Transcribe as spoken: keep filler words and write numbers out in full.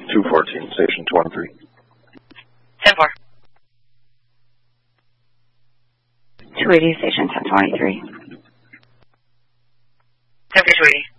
two fourteen, station twenty-three. ten four. two eighty, station ten twenty-three. ten four, two eighty.